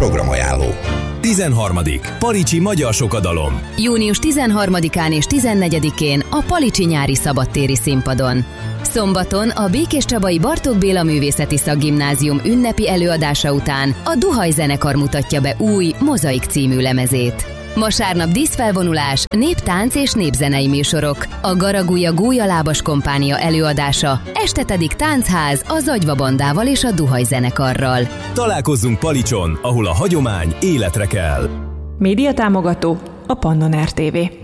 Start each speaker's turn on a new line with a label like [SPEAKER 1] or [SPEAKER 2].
[SPEAKER 1] programajánló.
[SPEAKER 2] 13. Palicsi Magyar Sokadalom.
[SPEAKER 3] Június 13-án és 14-én a Palicsi Nyári Szabadtéri Színpadon. Szombaton a Békéscsabai Bartók Béla Művészeti Szakgimnázium ünnepi előadása után a Duhaj zenekar mutatja be új Mozaik című lemezét. Vasárnap díszfelvonulás, néptánc és népzenei műsorok, a Garagúja Gólyalábas Kompánia előadása, este pedig táncház a Zagyva Bandával és a Duhaj zenekarral.
[SPEAKER 2] Találkozzunk Palicson, ahol a hagyomány életre kell.
[SPEAKER 4] Médiatámogató a Pannon RTV.